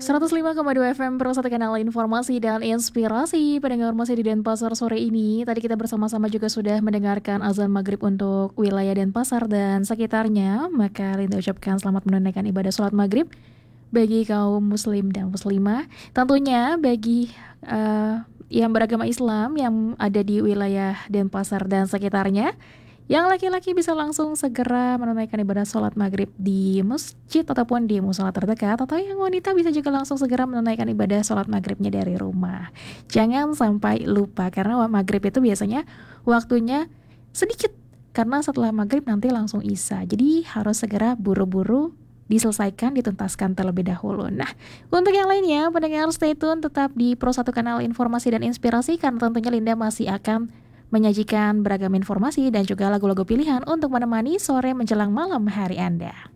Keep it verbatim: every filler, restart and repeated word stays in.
seratus lima koma dua F M Pro satu kanal informasi dan inspirasi. Pendengar masih di Denpasar sore ini. Tadi kita bersama-sama juga sudah mendengarkan azan maghrib untuk wilayah Denpasar dan sekitarnya. Maka Linda ucapkan selamat menunaikan ibadah sholat maghrib bagi kaum muslim dan muslimah. Tentunya bagi uh, yang beragama Islam yang ada di wilayah Denpasar dan sekitarnya, yang laki-laki bisa langsung segera menunaikan ibadah sholat maghrib di masjid ataupun di musola terdekat, atau yang wanita bisa juga langsung segera menunaikan ibadah sholat maghribnya dari rumah. Jangan sampai lupa, karena maghrib itu biasanya waktunya sedikit, karena setelah maghrib nanti langsung isya. Jadi harus segera buru-buru diselesaikan, dituntaskan terlebih dahulu. Nah, untuk yang lainnya, pendengar stay tune tetap di Pro satu Kanal Informasi dan Inspirasi, karena tentunya Linda masih akan menyajikan beragam informasi dan juga lagu-lagu pilihan untuk menemani sore menjelang malam hari Anda.